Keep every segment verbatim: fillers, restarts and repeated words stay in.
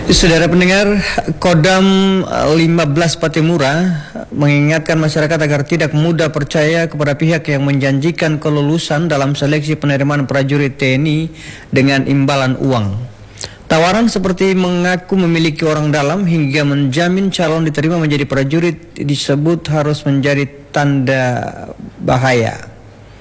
Saudara pendengar, Kodam lima belas Patimura mengingatkan masyarakat agar tidak mudah percaya kepada pihak yang menjanjikan kelulusan dalam seleksi penerimaan prajurit T N I dengan imbalan uang. Tawaran seperti mengaku memiliki orang dalam hingga menjamin calon diterima menjadi prajurit disebut harus menjadi tanda bahaya.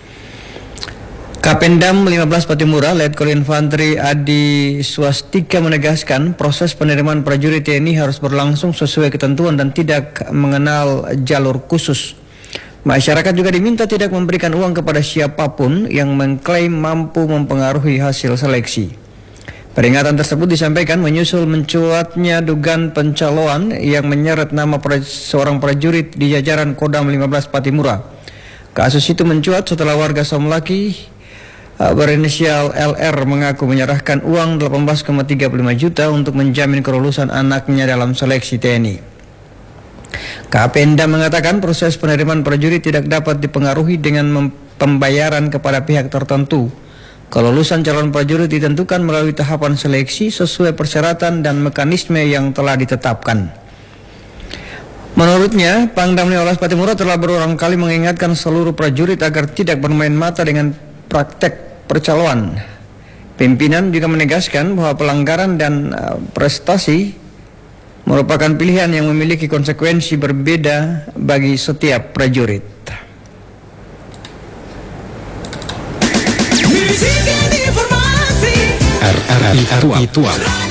Kapendam lima belas Patimura, Letkol Infantri Adi Swastika menegaskan proses penerimaan prajurit T N I harus berlangsung sesuai ketentuan dan tidak mengenal jalur khusus. Masyarakat juga diminta tidak memberikan uang kepada siapapun yang mengklaim mampu mempengaruhi hasil seleksi. Peringatan tersebut disampaikan menyusul mencuatnya dugaan pencalonan yang menyeret nama seorang prajurit di jajaran Kodam lima belas Patimura. Kasus itu mencuat setelah warga Somlaki berinisial L R mengaku menyerahkan uang delapan belas koma tiga puluh lima juta untuk menjamin kelulusan anaknya dalam seleksi T N I. Kapendam mengatakan proses penerimaan prajurit tidak dapat dipengaruhi dengan pembayaran kepada pihak tertentu. Kelulusan calon prajurit ditentukan melalui tahapan seleksi sesuai persyaratan dan mekanisme yang telah ditetapkan. Menurutnya, Pangdam lima belas Patimura telah berulang kali mengingatkan seluruh prajurit agar tidak bermain mata dengan praktek percalonan. Pimpinan juga menegaskan bahwa pelanggaran dan uh, prestasi merupakan pilihan yang memiliki konsekuensi berbeda bagi setiap prajurit. R R I Tuang